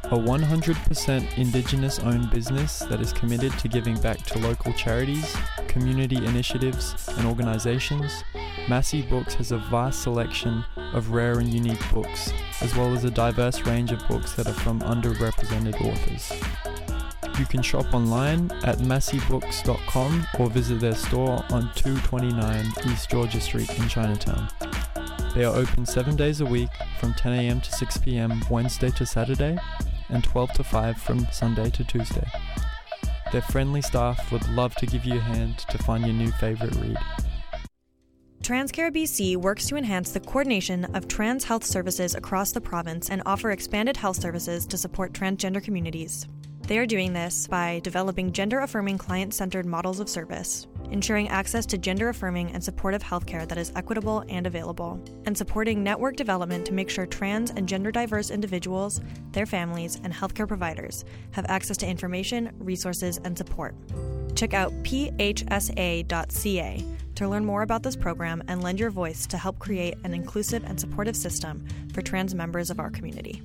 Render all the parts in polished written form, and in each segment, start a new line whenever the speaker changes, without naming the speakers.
A 100% Indigenous-owned business that is committed to giving back to local charities, community initiatives, and organizations, Massey Books has a vast selection of rare and unique books, as well as a diverse range of books that are from underrepresented authors. You can shop online at masseybooks.com or visit their store on 229 East Georgia Street in Chinatown. They are open 7 days a week from 10 a.m. to 6 p.m. Wednesday to Saturday, and 12 to 5 from Sunday to Tuesday. Their friendly staff would love to give you a hand to find your new favorite read.
TransCare BC works to enhance the coordination of trans health services across the province and offer expanded health services to support transgender communities. They are doing this by developing gender-affirming client-centered models of service, ensuring access to gender-affirming and supportive healthcare that is equitable and available, and supporting network development to make sure trans and gender-diverse individuals, their families, and healthcare providers have access to information, resources, and support. Check out phsa.ca to learn more about this program and lend your voice to help create an inclusive and supportive system for trans members of our community.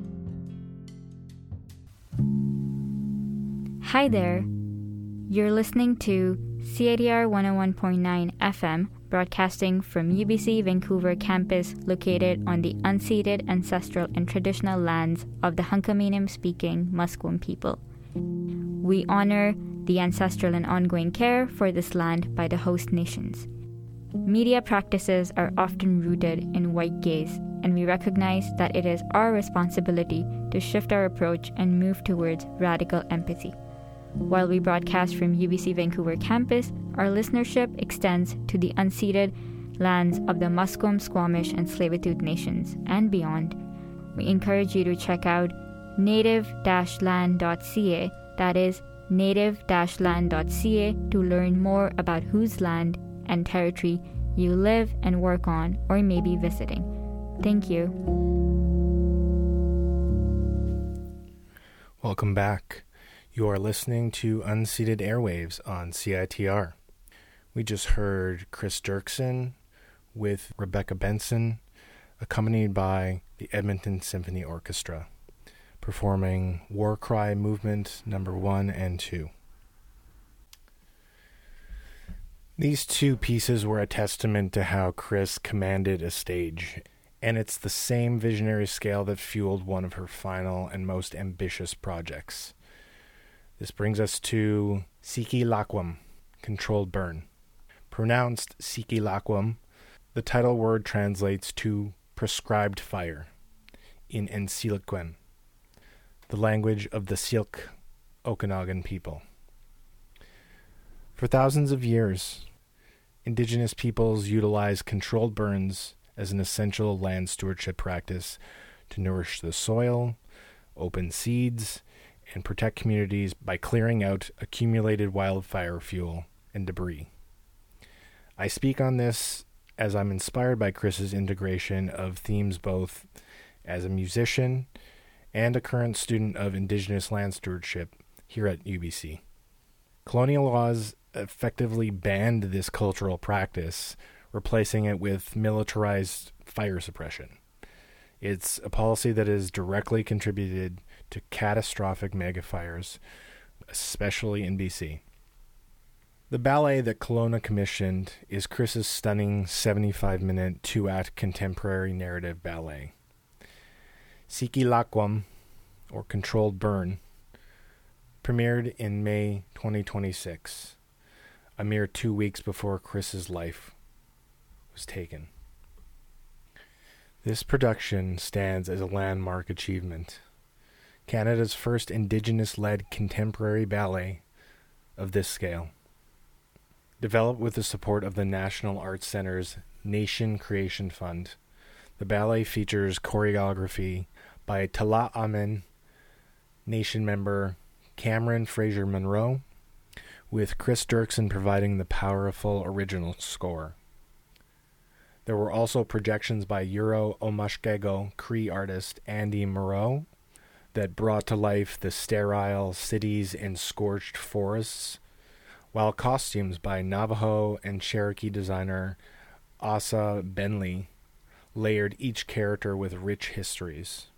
Hi there. You're listening to CITR 101.9 FM, broadcasting from UBC Vancouver campus located on the unceded ancestral and traditional lands of the Hunkaminam-speaking Musqueam people. We honor the ancestral and ongoing care for this land by the host nations. Media practices are often rooted in white gaze, and we recognize that it is our responsibility to shift our approach and move towards radical empathy. While we broadcast from UBC Vancouver campus, our listenership extends to the unceded lands of the Musqueam, Squamish, and Tsleil-Waututh nations and beyond. We encourage you to check out native-land.ca, that is native-land.ca, to learn more about whose land and territory you live and work on or may be visiting. Thank you.
Welcome back. You are listening to Unceded Airwaves on CITR. We just heard Chris Dirksen with Rebecca Benson, accompanied by the Edmonton Symphony Orchestra, performing War Cry Movement Number 1 and 2. These two pieces were a testament to how Chris commanded a stage, and it's the same visionary scale that fueled one of her final and most ambitious projects. This brings us to Siki Lakwam, Controlled Burn. Pronounced Siki Lakwam, the title word translates to prescribed fire in Ensilikwen, the language of the Syilx Okanagan people. For thousands of years, Indigenous peoples utilized controlled burns as an essential land stewardship practice to nourish the soil, open seeds, and protect communities by clearing out accumulated wildfire fuel and debris. I speak on this as I'm inspired by Chris's integration of themes both as a musician and a current student of Indigenous land stewardship here at UBC. Colonial laws effectively banned this cultural practice, replacing it with militarized fire suppression. It's a policy that has directly contributed to catastrophic megafires, especially in BC. The ballet that Kelowna commissioned is Chris's stunning 75-minute 2-act contemporary narrative ballet. Siki Lakwam, or Controlled Burn, premiered in May 2026, a mere 2 weeks before Chris's life was taken. This production stands as a landmark achievement, Canada's first Indigenous-led contemporary ballet of this scale. Developed with the support of the National Arts Centre's Nation Creation Fund, the ballet features choreography by Tala Amen Nation member Cameron Fraser-Monroe, with Chris Dirksen providing the powerful original score. There were also projections by Euro-Omashkego Cree artist Andy Moreau that brought to life the sterile cities and scorched forests, while costumes by Navajo and Cherokee designer Asa Bentley layered each character with rich histories.